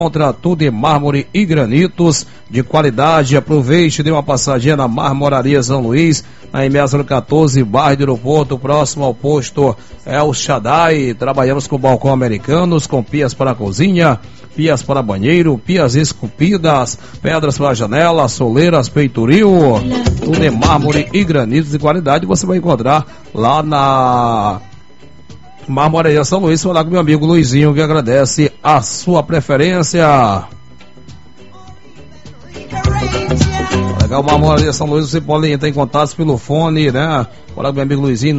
Contra tudo em mármore e granitos de qualidade. Aproveite, dê uma passadinha na Marmoraria São Luís, na MS 14, bairro do Aeroporto, próximo ao posto El Shaddai. Trabalhamos com balcão americanos, com pias para cozinha, pias para banheiro, pias esculpidas, pedras para janela, soleiras, peitoril, tudo em mármore e granitos de qualidade. Você vai encontrar lá na Marmoraria São Luís. Vou lá com meu amigo Luizinho, que agradece a sua preferência. Legal, Marmoraria São Luís, você pode entrar em contato pelo fone, né? Vou lá com meu amigo Luizinho,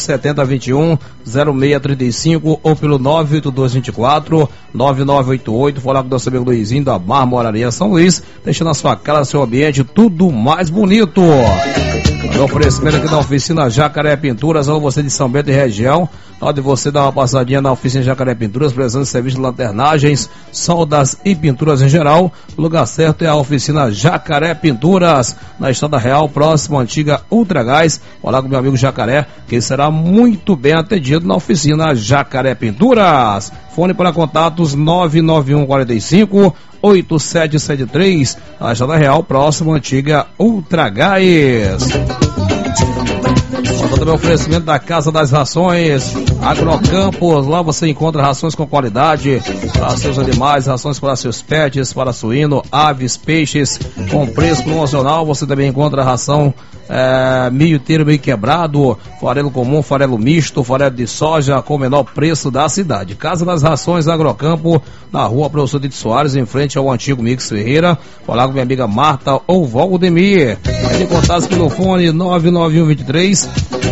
97021-0635 ou pelo 98224-9988. Vou lá com o nosso amigo Luizinho da Marmoraria São Luís, deixando a sua casa, seu ambiente tudo mais bonito. O oferecimento aqui da oficina Jacaré Pinturas, ou você de São Bento e região, onde você dá uma passadinha na oficina Jacaré Pinturas, prestando serviço de lanternagens, soldas e pinturas em geral. O lugar certo é a oficina Jacaré Pinturas, na Estrada Real, próximo à antiga Ultragás. Olá com meu amigo Jacaré, que será muito bem atendido na oficina Jacaré Pinturas. Fone para contatos 99145-8773, na Estrada Real, próximo à antiga Ultragás. Também oferecimento da Casa das Rações, Agrocampos. Lá você encontra rações com qualidade para seus animais, rações para seus pets, para suíno, aves, peixes, com preço promocional. Você também encontra ração milho inteiro, meio quebrado, farelo comum, farelo misto, farelo de soja, com o menor preço da cidade. Casa das Rações, Agrocampo, na rua Professor Tito Soares, em frente ao antigo Mix Ferreira. Falar com minha amiga Marta ou Valdemir. Entre contatos pelo fone 99123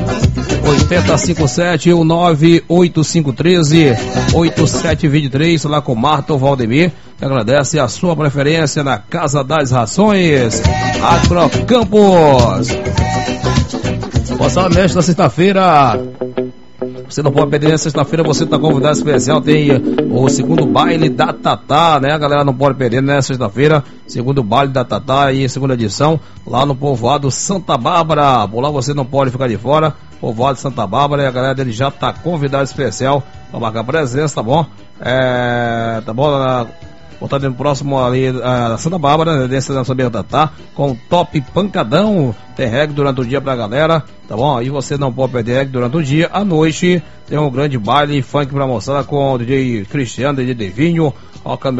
8057 ou 98513 8723, lá com Marta ou Valdemir, que agradece a sua preferência na Casa das Rações, Agrocampos. Passar nesta sexta-feira, você não pode perder, nessa sexta-feira você está convidado especial, tem o segundo baile da Tatá, né? A galera não pode perder nessa sexta-feira, segundo baile da Tatá e segunda edição, lá no povoado Santa Bárbara. Por lá você não pode ficar de fora, povoado Santa Bárbara, e a galera dele já está convidado especial para marcar presença, tá bom? Tá bom? Voltando no próximo ali, Santa Bárbara, desse lançamento da Tatá, com top pancadão. Tem reggae durante o dia pra galera, tá bom? E você não pode perder reggae durante o dia. À noite tem um grande baile funk pra moçada com o DJ Cristiano, DJ Devinho,